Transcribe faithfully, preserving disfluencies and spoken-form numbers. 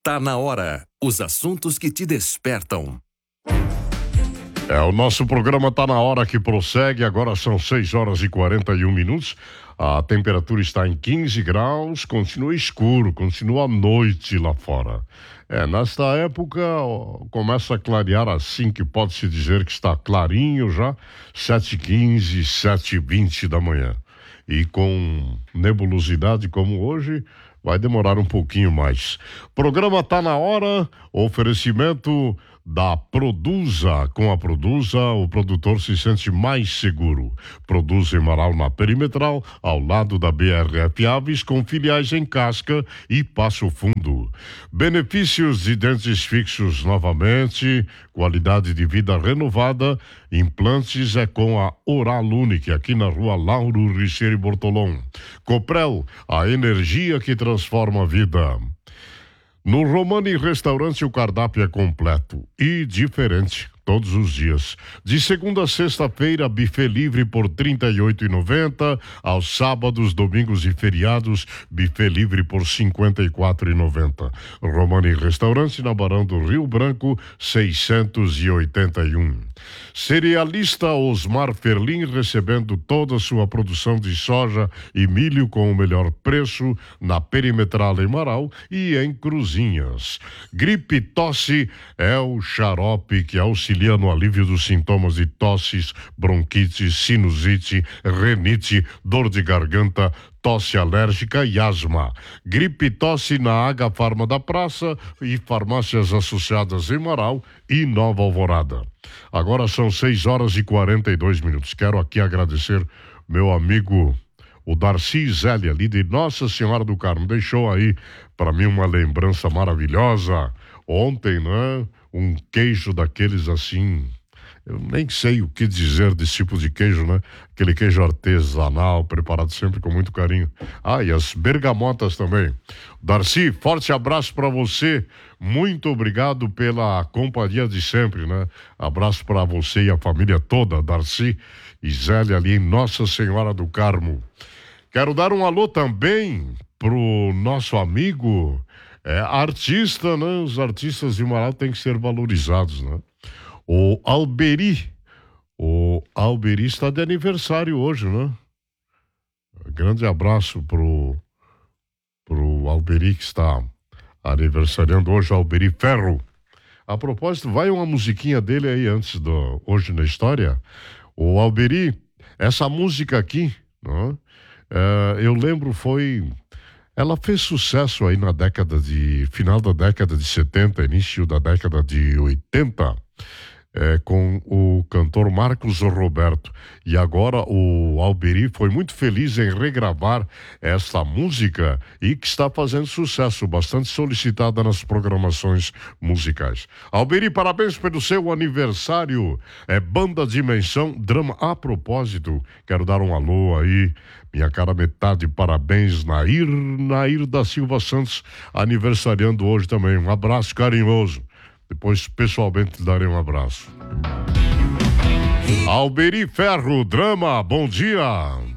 Tá na hora. Os assuntos que te despertam. É, o nosso programa Tá na Hora que prossegue. Agora são seis horas e quarenta e um minutos. A temperatura está em quinze graus. Continua escuro, continua a noite lá fora. É, nesta época ó, começa a clarear assim que pode-se dizer que está clarinho já. sete e quinze, sete e vinte da manhã. E com nebulosidade como hoje, vai demorar um pouquinho mais. Programa Tá na Hora, oferecimento da Produza. Com a Produza, o produtor se sente mais seguro. Produza em Marau, na Perimetral, ao lado da B R F Aves, com filiais em Casca e Passo Fundo. Benefícios de dentes fixos novamente, qualidade de vida renovada, implantes é com a Oral Unique, aqui na rua Lauro Richeiro Bortolom. Coprel, a energia que transforma a vida. No Romani Restaurante o cardápio é completo e diferente todos os dias. De segunda a sexta-feira, buffet livre por trinta e oito reais e noventa centavos. Aos sábados, domingos e feriados, buffet livre por cinquenta e quatro reais e noventa centavos. Romani Restaurante na Barão do Rio Branco, seiscentos e oitenta e um. Cerealista Osmar Ferlin recebendo toda a sua produção de soja e milho com o melhor preço na Perimetral em Marau e em Cruzinhas. Gripe tosse é o xarope que auxilia no alívio dos sintomas de tosses, bronquite, sinusite, renite, dor de garganta, tosse alérgica e asma. Gripe tosse na H Farma da Praça e farmácias associadas em Marau e Nova Alvorada. Agora são seis horas e quarenta e dois minutos. Quero aqui agradecer meu amigo o Darcy Zélia, ali de Nossa Senhora do Carmo. Deixou aí para mim uma lembrança maravilhosa. Ontem, né? Um queijo daqueles assim, eu nem sei o que dizer desse tipo de queijo, né? Aquele queijo artesanal, preparado sempre com muito carinho. Ah, e as bergamotas também. Darcy, forte abraço para você. Muito obrigado pela companhia de sempre, né? Abraço para você e a família toda, Darcy e Zélia ali em Nossa Senhora do Carmo. Quero dar um alô também pro nosso amigo É, artista, né? Os artistas de Marau têm que ser valorizados, né? O Alberi, o Alberi está de aniversário hoje, né? Grande abraço pro, pro Alberi que está aniversariando hoje, Alberi Ferro. A propósito, vai uma musiquinha dele aí antes do Hoje na História. O Alberi, essa música aqui, né? É, eu lembro foi... Ela fez sucesso aí na década de... final da década de setenta, início da década de oitenta, é, com o cantor Marcos Roberto. E agora o Alberi foi muito feliz em regravar essa música e que está fazendo sucesso, bastante solicitada nas programações musicais. Alberi, parabéns pelo seu aniversário. É Banda Dimensão Drama. A propósito, quero dar um alô aí, minha cara metade, parabéns, Nair, Nair da Silva Santos, aniversariando hoje também. Um abraço carinhoso. Depois, pessoalmente, darei um abraço. Alberi Ferro, Drama, bom dia.